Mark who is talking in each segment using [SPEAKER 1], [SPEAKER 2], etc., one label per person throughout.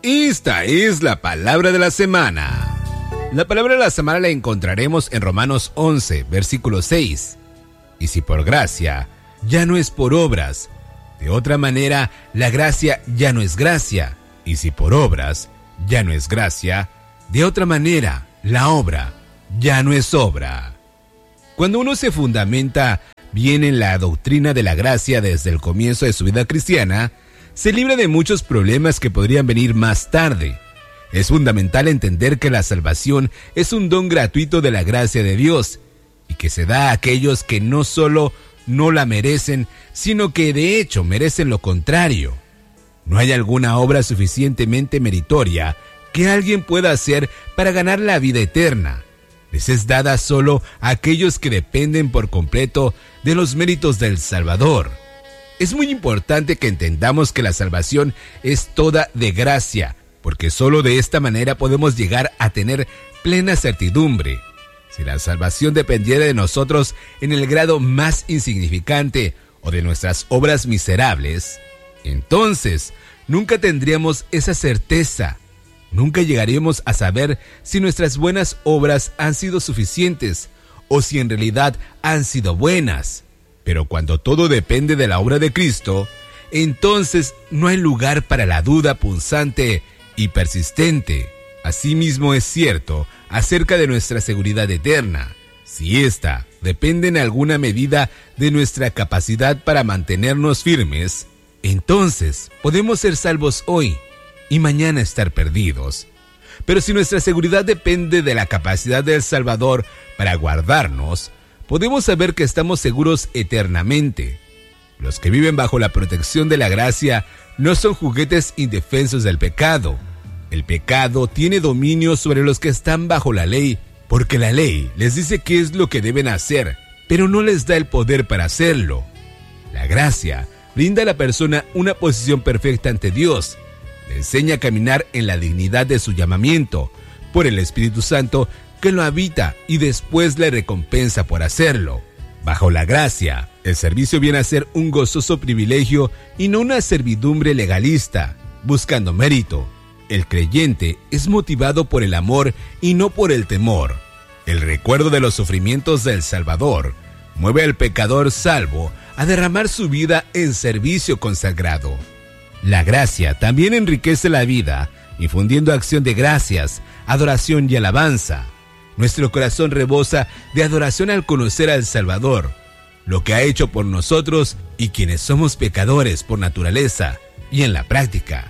[SPEAKER 1] Esta es la palabra de la semana. La palabra de la semana la encontraremos en Romanos 11, versículo 6. Y si por gracia, ya no es por obras. De otra manera, la gracia ya no es gracia. Y si por obras, ya no es gracia. De otra manera, la obra ya no es obra. Cuando uno se fundamenta bien en la doctrina de la gracia desde el comienzo de su vida cristiana, se libra de muchos problemas que podrían venir más tarde. Es fundamental entender que la salvación es un don gratuito de la gracia de Dios y que se da a aquellos que no solo no la merecen, sino que de hecho merecen lo contrario. No hay alguna obra suficientemente meritoria que alguien pueda hacer para ganar la vida eterna. Les es dada solo a aquellos que dependen por completo de los méritos del Salvador. Es muy importante que entendamos que la salvación es toda de gracia, porque solo de esta manera podemos llegar a tener plena certidumbre. Si la salvación dependiera de nosotros en el grado más insignificante o de nuestras obras miserables, entonces nunca tendríamos esa certeza. Nunca llegaríamos a saber si nuestras buenas obras han sido suficientes o si en realidad han sido buenas. Pero cuando todo depende de la obra de Cristo, entonces no hay lugar para la duda punzante y persistente. Asimismo es cierto acerca de nuestra seguridad eterna. Si ésta depende en alguna medida de nuestra capacidad para mantenernos firmes, entonces podemos ser salvos hoy y mañana estar perdidos. Pero si nuestra seguridad depende de la capacidad del Salvador para guardarnos, podemos saber que estamos seguros eternamente. Los que viven bajo la protección de la gracia no son juguetes indefensos del pecado. El pecado tiene dominio sobre los que están bajo la ley, porque la ley les dice qué es lo que deben hacer, pero no les da el poder para hacerlo. La gracia brinda a la persona una posición perfecta ante Dios. Le enseña a caminar en la dignidad de su llamamiento por el Espíritu Santo que lo habita y después le recompensa por hacerlo. Bajo la gracia, el servicio viene a ser un gozoso privilegio y no una servidumbre legalista, buscando mérito. El creyente es motivado por el amor y no por el temor. El recuerdo de los sufrimientos del Salvador mueve al pecador salvo a derramar su vida en servicio consagrado. La gracia también enriquece la vida, infundiendo acción de gracias, adoración y alabanza. Nuestro corazón rebosa de adoración al conocer al Salvador, lo que ha hecho por nosotros y quienes somos pecadores por naturaleza y en la práctica.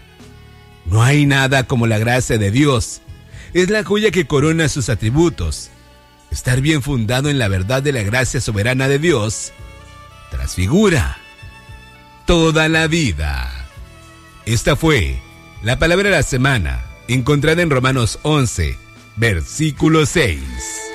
[SPEAKER 1] No hay nada como la gracia de Dios. Es la joya que corona sus atributos. Estar bien fundado en la verdad de la gracia soberana de Dios transfigura toda la vida. Esta fue la palabra de la semana, encontrada en Romanos 11, versículo 6.